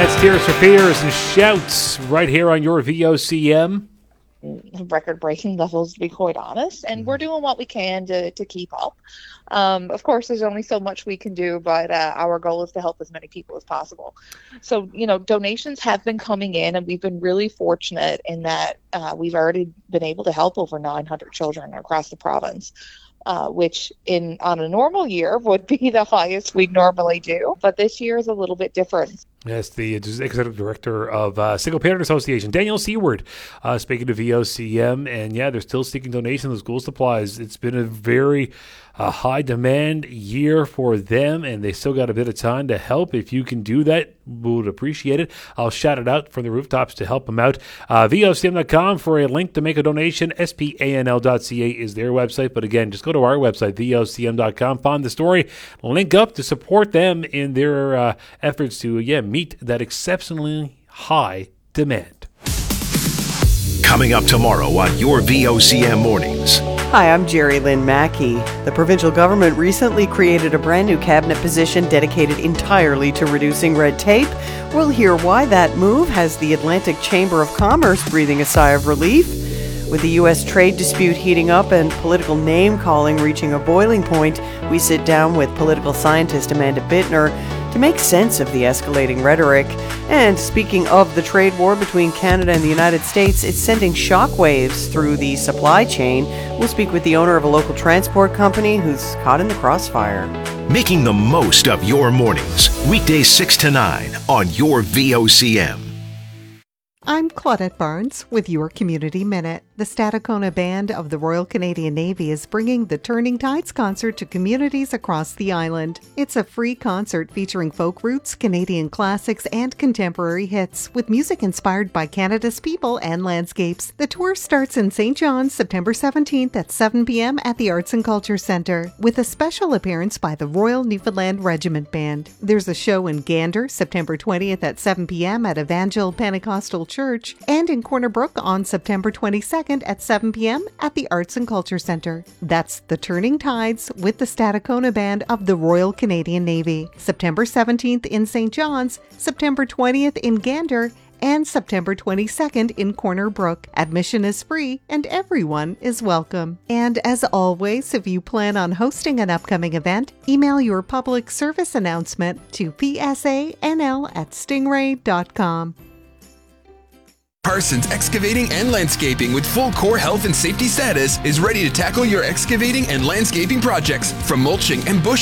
That's Tears for Fears and Shouts right here on your VOCM. Record-breaking levels, to be quite honest, and we're doing what we can to keep up. Of course, there's only so much we can do, but our goal is to help as many people as possible. So, donations have been coming in, and we've been really fortunate in that we've already been able to help over 900 children across the province. Which on a normal year would be the highest we'd normally do, but this year is a little bit different. Yes, the executive director of Single Parent Association, Daniel Seward, speaking to VOCM, and they're still seeking donations of school supplies. It's been a very high demand year for them, and they still got a bit of time to help. If you can do that, we would appreciate it. I'll shout it out from the rooftops to help them out. VOCM.com for a link to make a donation. SPANL.ca is their website, but again, just go to our website, VOCM.com, find the story, link up to support them in their efforts to, meet that exceptionally high demand. Coming up tomorrow on your VOCM Mornings. Hi, I'm Jerry Lynn Mackey. The provincial government recently created a brand new cabinet position dedicated entirely to reducing red tape. We'll hear why that move has the Atlantic Chamber of Commerce breathing a sigh of relief. With the U.S. trade dispute heating up and political name-calling reaching a boiling point, we sit down with political scientist Amanda Bittner to make sense of the escalating rhetoric. And speaking of the trade war between Canada and the United States, it's sending shockwaves through the supply chain. We'll speak with the owner of a local transport company who's caught in the crossfire. Making the most of your mornings. Weekdays 6 to 9 on your VOCM. I'm Claudette Barnes with your Community Minute. The Stadacona Band of the Royal Canadian Navy is bringing the Turning Tides concert to communities across the island. It's a free concert featuring folk roots, Canadian classics, and contemporary hits, with music inspired by Canada's people and landscapes. The tour starts in St. John's September 17th at 7 p.m. at the Arts and Culture Centre, with a special appearance by the Royal Newfoundland Regiment Band. There's a show in Gander September 20th at 7 p.m. at Evangel Pentecostal Church, and in Corner Brook on September 22nd at 7 p.m. at the Arts and Culture Centre. That's the Turning Tides with the Stadacona Band of the Royal Canadian Navy. September 17th in St. John's, September 20th in Gander, and September 22nd in Corner Brook. Admission is free and everyone is welcome. And as always, if you plan on hosting an upcoming event, email your public service announcement to psanl@stingray.com. Parsons Excavating and Landscaping with full core health and safety status is ready to tackle your excavating and landscaping projects. From mulching and bush